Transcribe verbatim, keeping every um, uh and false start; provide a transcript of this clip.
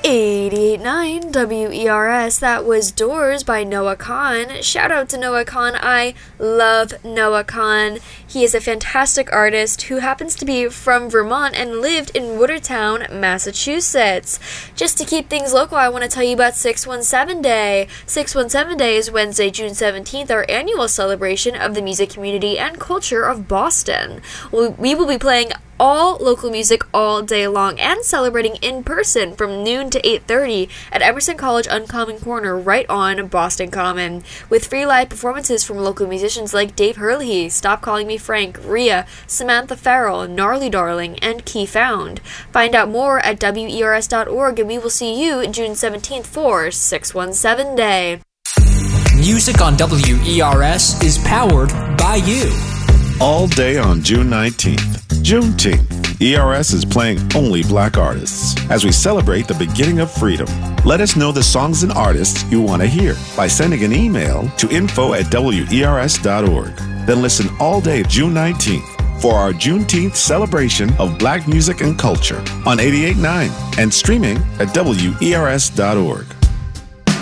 eighty-eight point nine W E R S. That was Doors by Noah Kahan. Shout out to Noah Kahan. I love Noah Kahan. He is a fantastic artist who happens to be from Vermont and lived in Watertown, Massachusetts. Just to keep things local, I want to tell you about six one seven Day. six one seven Day is Wednesday, June seventeenth, our annual celebration of the music community and culture of Boston. We will be playing all local music all day long and celebrating in person from noon to eight thirty at Emerson College Uncommon Corner right on Boston Common, with free live performances from local musicians like Dave Hurley, Stop Calling Me Frank, Rhea, Samantha Farrell, Gnarly Darling, and Key Found. Find out more at W E R S dot org, and we will see you June seventeenth for six one seven Day. Music on W E R S is powered by you. All day on June nineteenth, Juneteenth, E R S is playing only black artists as we celebrate the beginning of freedom. Let us know the songs and artists you want to hear by sending an email to info at W E R S dot org. Then listen all day June nineteenth for our Juneteenth celebration of black music and culture on eighty-eight point nine and streaming at W E R S dot org.